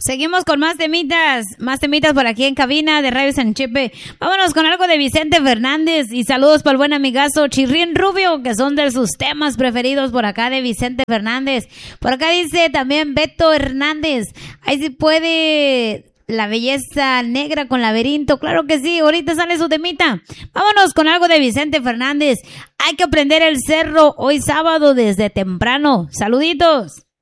Seguimos con más temitas por aquí en cabina de Radio San Chepe. Vámonos con algo de Vicente Fernández y saludos para el buen amigazo Chirrín Rubio, que son de sus temas preferidos por acá de Vicente Fernández. Por acá dice también Beto Hernández, ahí sí puede La Belleza Negra con Laberinto. Claro que sí, ahorita sale su temita. Vámonos con algo de Vicente Fernández. Hay que prender el cerro hoy sábado desde temprano. Saluditos.